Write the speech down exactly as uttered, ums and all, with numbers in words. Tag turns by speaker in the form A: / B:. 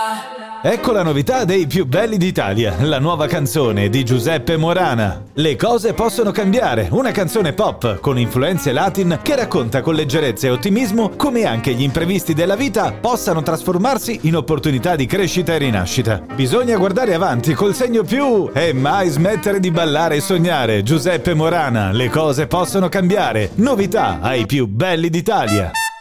A: Ecco la novità dei più belli d'Italia, la nuova canzone di Giuseppe Morana. Le cose possono cambiare, una canzone pop con influenze latin che racconta con leggerezza e ottimismo come anche gli imprevisti della vita possano trasformarsi in opportunità di crescita e rinascita. Bisogna guardare avanti col segno più e mai smettere di ballare e sognare. Giuseppe Morana, le cose possono cambiare, novità ai più belli d'Italia.